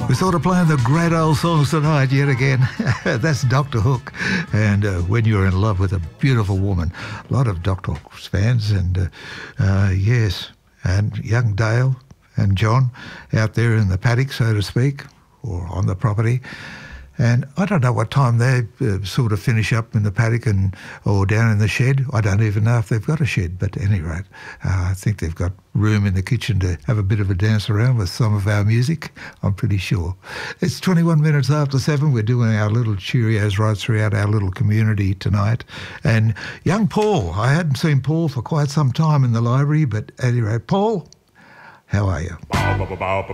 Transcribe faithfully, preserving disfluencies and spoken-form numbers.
We thought of playing the great old songs tonight yet again. That's Doctor Hook. And uh, When You're in Love with a Beautiful Woman. A lot of Doctor Hook fans. And uh, uh, yes, and young Dale and John out there in the paddock, so to speak, or on the property. And I don't know what time they uh, sort of finish up in the paddock and or down in the shed. I don't even know if they've got a shed, but at any rate, uh, I think they've got room in the kitchen to have a bit of a dance around with some of our music, I'm pretty sure. It's twenty-one minutes after seven. We're doing our little Cheerios right throughout our little community tonight. And young Paul, I hadn't seen Paul for quite some time in the library, but at any rate, Paul, how are you?